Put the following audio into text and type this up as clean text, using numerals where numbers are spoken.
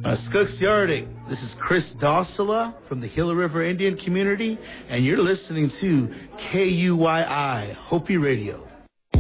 Skooks This is Chris Dossala from the Gila River Indian community, and you're listening to KUYI Hopi Radio.